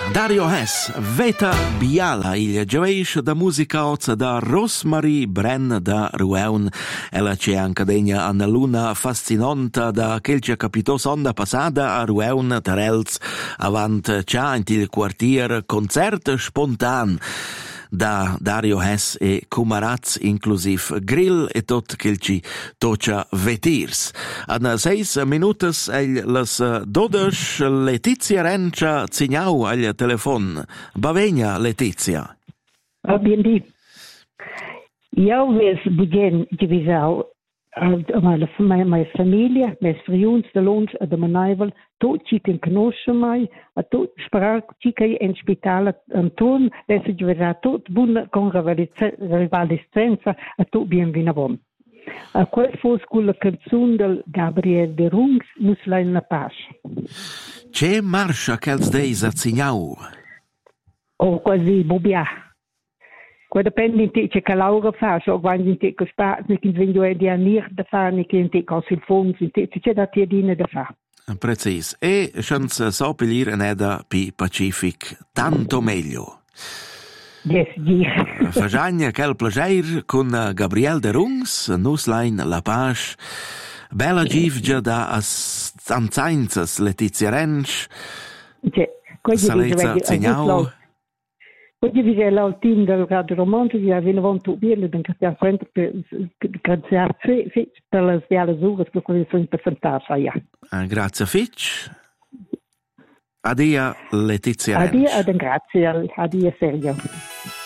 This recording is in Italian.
Dario Hess, Veta Biala, il gioveis da musica oza da Rosemarie Brenn da Rueun. Ella c'è anche degna una luna fascinante da quel che capitò sonda passata a Rueun Terels, avant c'ha in il quartier concert spontan da Dario Hess e Kumaraz inclusiv grill e tot quel ci toccia vetirs. An 6 minutos las 12 Letizia Rencia zignau al telefon. Bavegna Letizia. Bien di. Io ves bugen divisau mia famiglia, mes friuns de lons a de manaivel, tot ci che conosce mai, a tot sparar ci che in spitale Anton, desse giverà tot buona con rivalescenza, a tot bienvenavon. A quel fos quella canzone del Gabriel de Rungs, nus la in la pace. C'è marscia ch'els deis a zignau? O quasi bubia. Qua dipende in te che Laura fa, so quando in te che spazio, che vengo di anir da fare, che in te con il fondo, in te c'è da tiedine da fare. Precis. E senza soppelire neda pi Pacific, tanto meglio. Yes, dir. Fagagna quel plager con Gabriel de Rungs, nuslein La Page, bella givgia da anzainzas Letizia Rensch, Salezza Zignau. Oggi vi è l'ultimo del Radio Romanzo, vi avete avuto bene, perché abbiamo sempre grazie per le sviale ore, per quello che sono fantastiche. Grazie Fitch. Adia Letizia Rensch. Adia, grazie, adia Sergio.